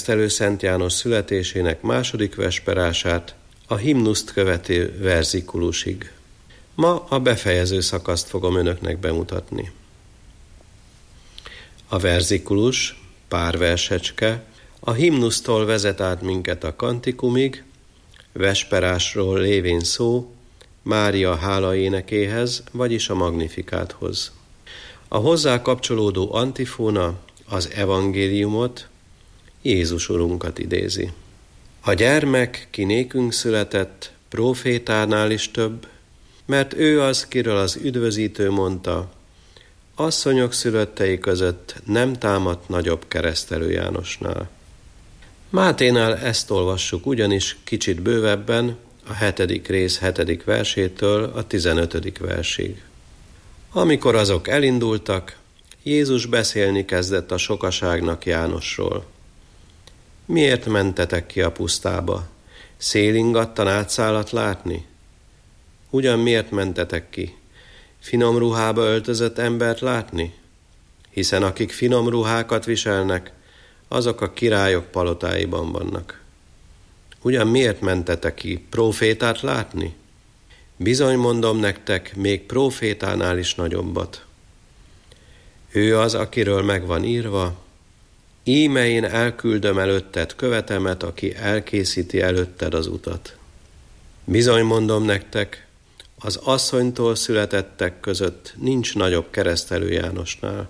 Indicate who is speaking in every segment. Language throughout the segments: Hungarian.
Speaker 1: keresztelő Szent János születésének második vesperását a himnuszt követő verzikulusig. Ma a befejező szakaszt fogom önöknek bemutatni. A verzikulus, pár versecske, a himnusztól vezet át minket a kantikumig, vesperásról lévén szó, Mária hálaénekéhez, vagyis a magnifikáthoz. A hozzá kapcsolódó antifóna az evangéliumot, Jézus Urunkat idézi. A gyermek, ki nékünk született, prófétánál is több, mert ő az, kiről az üdvözítő mondta, asszonyok szülöttei között nem támadt nagyobb keresztelő Jánosnál. Máténál ezt olvassuk ugyanis kicsit bővebben, a 7. rész 7. versétől a 15. versig. Amikor azok elindultak, Jézus beszélni kezdett a sokaságnak Jánosról. Miért mentetek ki a pusztába? Szélingattan átszálat látni? Ugyan miért mentetek ki? Finom ruhába öltözött embert látni? Hiszen akik finom ruhákat viselnek, azok a királyok palotáiban vannak. Ugyan miért mentetek ki? Prófétát látni? Bizony mondom nektek, még prófétánál is nagyobbat. Ő az, akiről megvan írva, íme én elküldöm előtted követemet, aki elkészíti előtted az utat. Bizony mondom nektek, az asszonytól születettek között nincs nagyobb keresztelő Jánosnál.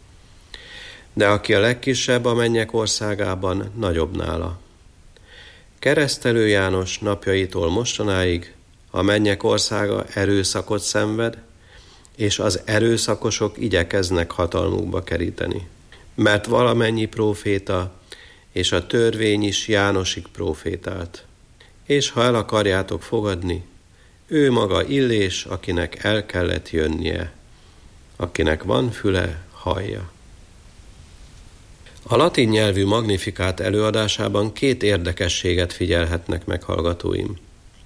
Speaker 1: De aki a legkisebb a mennyek országában, nagyobb nála. Keresztelő János napjaitól mostanáig a mennyek országa erőszakot szenved, és az erőszakosok igyekeznek hatalmukba keríteni. Mert valamennyi próféta és a törvény is Jánosig prófétált. És ha el akarjátok fogadni, ő maga Illés, akinek el kellett jönnie. Akinek van füle, hallja. A latin nyelvű magnifikát előadásában 2 érdekességet figyelhetnek meg hallgatóim.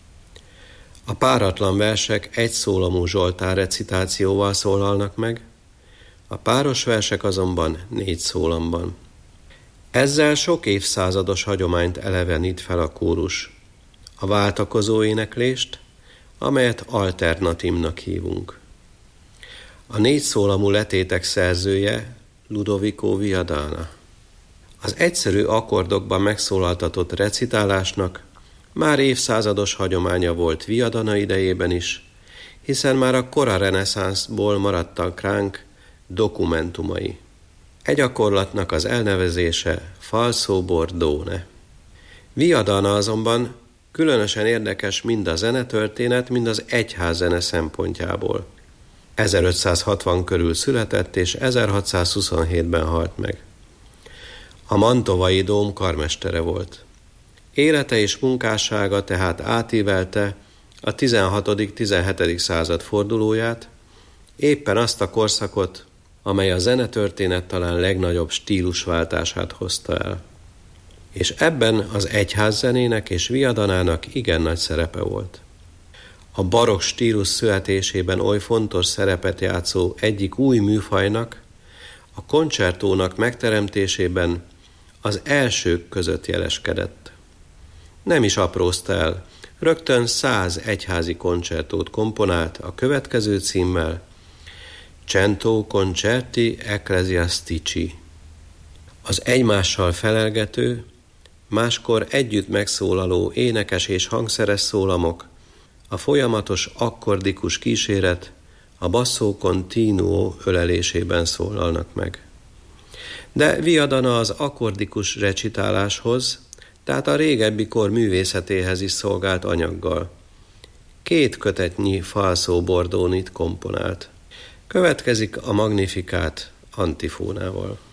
Speaker 1: A páratlan versek egyszólamú zsoltár recitációval szólalnak meg, a páros versek azonban 4 szólamban. Ezzel sok évszázados hagyományt elevenít fel a kórus, a váltakozó éneklést, amelyet alternatímnak hívunk. A 4 szólamú letétek szerzője Ludovico Viadana. Az egyszerű akkordokban megszólaltatott recitálásnak már évszázados hagyománya volt Viadana idejében is, hiszen már a kora reneszánszból maradtak ránk dokumentumai. E gyakorlatnak az elnevezése falso bordone. Viadana azonban különösen érdekes mind a zenetörténet, mind az egyházzene szempontjából. 1560 körül született, és 1627-ben halt meg. A mantovai dóm karmestere volt. Élete és munkássága tehát átívelte a 16.-17. század fordulóját, éppen azt a korszakot, amely a zenetörténet talán legnagyobb stílusváltását hozta el. És ebben az egyházzenének és Viadanának igen nagy szerepe volt. A barokk stílus születésében oly fontos szerepet játszó egyik új műfajnak, a koncertónak megteremtésében az elsők között jeleskedett. Nem is aprózta el, rögtön 100 egyházi koncertót komponált a következő címmel, Cento concerti ecclesiastici. Az egymással felelgető, máskor együtt megszólaló énekes és hangszeres szólamok, a folyamatos akkordikus kíséret a basso continuo ölelésében szólalnak meg. De Viadana az akkordikus recitáláshoz, tehát a régebbi kor művészetéhez is szolgált anyaggal. 2 kötetnyi falso bordónit komponált. Következik a magnifikát antifónával.